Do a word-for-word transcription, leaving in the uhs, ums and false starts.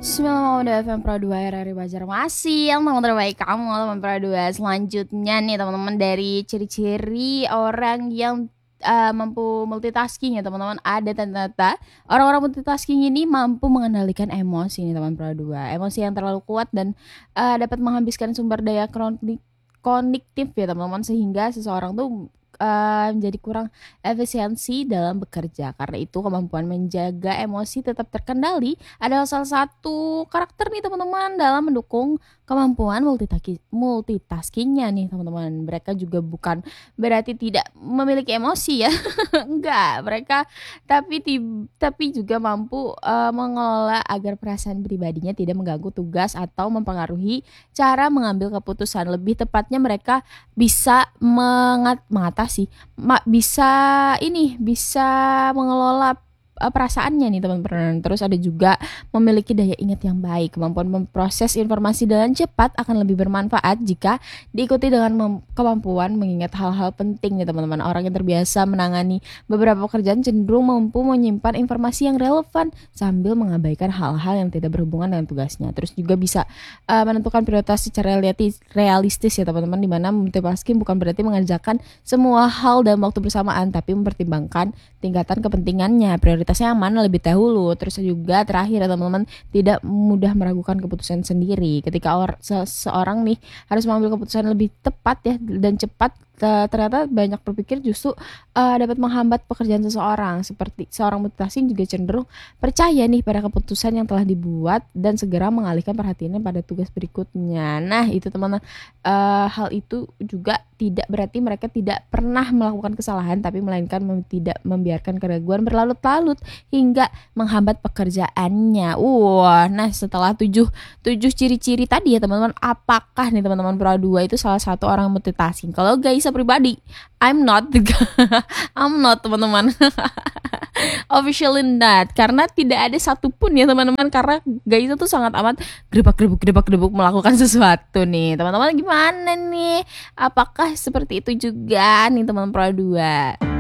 Bismillah, udah F M Pro dua R R I Banjarmasin, teman terbaik kamu, teman Pro dua. Selanjutnya nih teman-teman, dari ciri-ciri orang yang uh, mampu multitasking ya teman-teman, ada ternyata orang-orang multitasking ini mampu mengendalikan emosi nih teman Pro dua. Emosi yang terlalu kuat dan uh, dapat menghabiskan sumber daya kronik kognitif ya teman-teman, sehingga seseorang tuh uh, menjadi kurang efisiensi dalam bekerja. Karena itu kemampuan menjaga emosi tetap terkendali adalah salah satu karakter nih teman-teman dalam mendukung kemampuan multitaki- multitaskingnya nih teman-teman. Mereka juga bukan berarti tidak memiliki emosi ya. Enggak, mereka tapi ti- tapi juga mampu uh, mengelola agar perasaan pribadinya tidak mengganggu tugas atau mempengaruhi cara mengambil keputusan. Lebih tepatnya mereka bisa mengat mengatasi ma- bisa ini bisa mengelola uh, perasaannya nih teman-teman. Terus ada juga memiliki daya ingat yang baik. Kemampuan memproses informasi dengan cepat akan lebih bermanfaat jika diikuti dengan mem- kemampuan mengingat hal-hal penting nih teman-teman. Orang yang terbiasa menangani beberapa pekerjaan cenderung mampu menyimpan informasi yang relevan sambil mengabaikan hal-hal yang tidak berhubungan dengan tugasnya. Terus juga bisa uh, menentukan prioritas secara realistis, realistis ya teman-teman, di mana multitasking bukan berarti mengerjakan semua hal dalam waktu bersamaan, tapi mempertimbangkan tingkatan kepentingannya, prioritasnya yang mana lebih dahulu. Terus juga terakhir ya teman-teman, tidak mudah meragukan keputusan sendiri. Ketika or- seseorang nih harus mengambil keputusan lebih tepat ya dan cepat, te- ternyata banyak berpikir justru uh, dapat menghambat pekerjaan seseorang. Seperti seorang multitasking juga cenderung percaya nih pada keputusan yang telah dibuat dan segera mengalihkan perhatiannya pada tugas berikutnya. Nah itu teman-teman, uh, hal itu juga tidak berarti mereka tidak pernah melakukan kesalahan, tapi melainkan mem- tidak membiarkan keraguan berlarut-larut hingga menghambat pekerjaannya. Wah, nah setelah tujuh tujuh ciri-ciri tadi ya teman-teman, apakah nih teman-teman Pro dua itu salah satu orang multitasking? Kalau Gaisa pribadi, I'm not the I'm not teman-teman. Officially not, karena tidak ada satupun ya teman-teman, karena Gaisa tuh sangat amat grebak-grebuk grebak-grebuk melakukan sesuatu nih. Teman-teman gimana nih? Apakah seperti itu juga nih teman Pro dua?